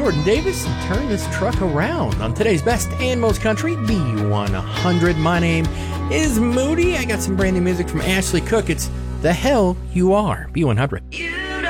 Jordan Davis and turn this truck around on today's best and most country, B100. My name is Moody. I got some brand new music from Ashley Cooke. It's The Hell You Are, B100.